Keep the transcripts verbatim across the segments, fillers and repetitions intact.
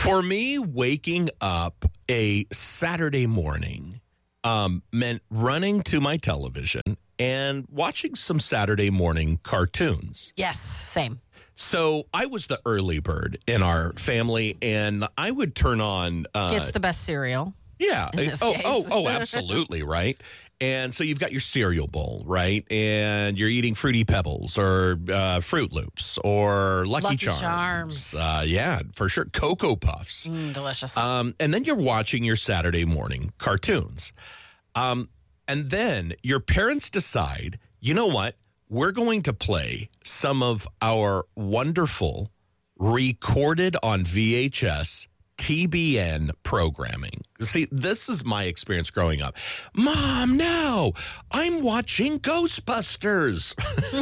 For me, waking up a Saturday morning um, meant running to my television and watching some Saturday morning cartoons. Yes, same. So I was the early bird in our family, and I would turn on. Uh, It's the best cereal. Yeah. in this Oh, case. oh, oh, absolutely, right? And so you've got your cereal bowl, right? And you're eating Fruity Pebbles or uh, Fruit Loops or Lucky, Lucky Charms. Charms. Uh, yeah, for sure. Cocoa Puffs. Mm, delicious. Um, and then you're watching your Saturday morning cartoons. Um, and then your parents decide, you know what? We're going to play some of our wonderful recorded on V H S T B N programming. See, this is my experience growing up. Mom, no, I'm watching Ghostbusters.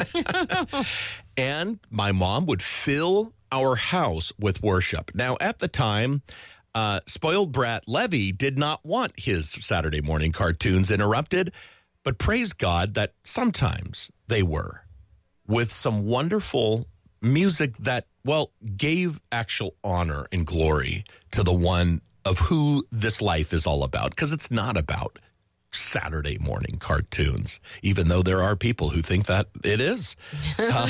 And my mom would fill our house with worship. Now, at the time, uh, spoiled brat Levy did not want his Saturday morning cartoons interrupted, but praise God that sometimes they were, with some wonderful music that, well, gave actual honor and glory to the one of who this life is all about. Because it's not about Saturday morning cartoons, even though there are people who think that it is. Uh,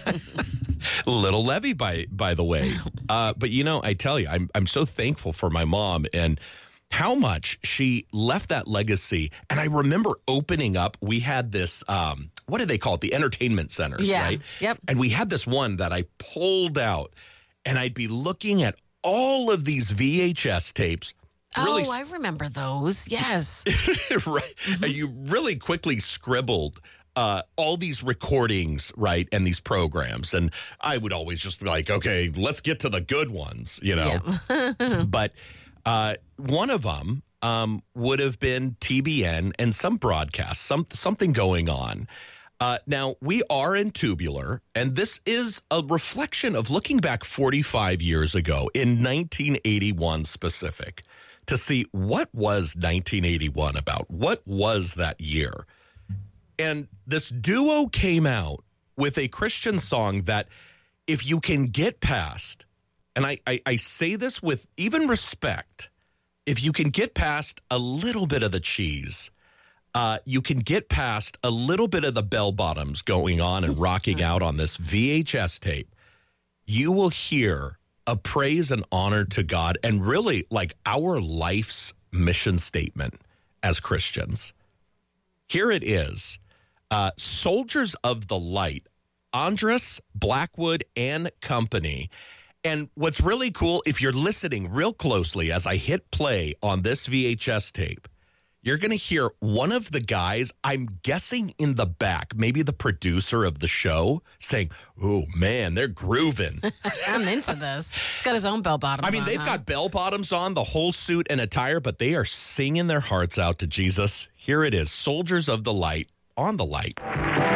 Little Levy, by by the way. Uh, but, you know, I tell you, I'm I'm so thankful for my mom and how much she left that legacy. And I remember opening up, we had this, um, what do they call it? The entertainment centers, Yeah. right? Yep. And we had this one that I pulled out, and I'd be looking at all of these V H S tapes. Really, oh, I remember those. Yes. right. And you really quickly scribbled uh, all these recordings, right, and these programs. And I would always just be like, okay, let's get to the good ones, you know. Yeah. But uh, one of them um, would have been T B N and some broadcast, some something going on. Uh, now, we are in Tubular, and this is a reflection of looking back forty-five years ago in nineteen eighty-one specific to see what was nineteen eighty-one about. What was that year? And this duo came out with a Christian song that if you can get past, and I, I, I say this with even respect, if you can get past a little bit of the cheese, uh, you can get past a little bit of the bell bottoms going on and rocking out on this V H S tape, you will hear a praise and honor to God and really like our life's mission statement as Christians. Here it is. Uh, Soldiers of the Light, Andrus Blackwood and Company. And what's really cool, if you're listening real closely as I hit play on this V H S tape, you're going to hear one of the guys, I'm guessing in the back, maybe the producer of the show, saying, oh, man, they're grooving. I'm into this. He's got his own bell bottoms I mean, on, they've huh? got bell bottoms on, the whole suit and attire, but they are singing their hearts out to Jesus. Here it is, Soldiers of the Light, on the Light.